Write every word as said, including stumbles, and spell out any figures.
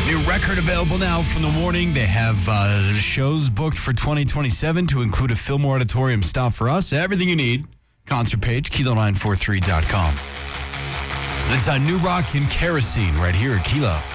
New record available now from The Warning. They have uh, shows booked for twenty twenty-seven to include a Fillmore Auditorium stop for us. Everything you need. Concert page, kilo nine four three dot com. It's a New Rock and Kerosene right here at Kilo.